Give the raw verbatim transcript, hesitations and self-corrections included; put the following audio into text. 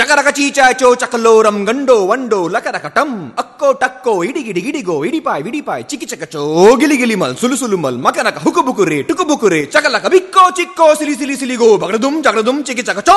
ಚಕರಕ ಚೀಚಾಚೋ ಚಕಲೋರಂ ಗಂಡೋ ವಂಡೋ ಲಕರಕ ಟಂ ಅಕ್ಕೋ ಟಕ್ಕೋ ಇಡಿಗಿಡಿ ಗಿಡಿಗೋ ಇಡಿಪಾಯ್ ವಿಡಿಪಾಯ್ ಚಿಕಿ ಚಕಚೋ ಗಿಲಿ ಗಿಲಿ ಮಲ್ ಸುಲು ಸುಲು ಮಲ್ ಮಕನಕ ಹುಕು ಬುಕುರೆ ಟುಕು ಬುಕುರೆ ಚಕಲಕ ಬಿಕ್ಕೋ ಚಿಕ್ಕೋ ಸಿಲಿ ಸಿಲಿ ಸಿಲಿಗೋ ಬಗಡದುಂ ಜಗಡದುಂ ಚಿಕಿ ಚಕಚೋ.